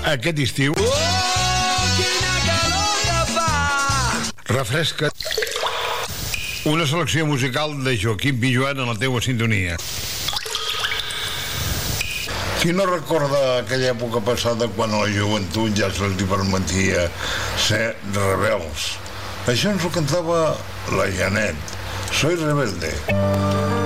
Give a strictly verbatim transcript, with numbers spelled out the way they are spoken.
Aquest estiu refresca una selecció musical de Joaquim Pijuan en la teua sintonia. Qui no recorda aquella època passada quan a la joventut ja se'ls permetia ser rebels? Això ens ho cantava la Janet. Soy rebelde.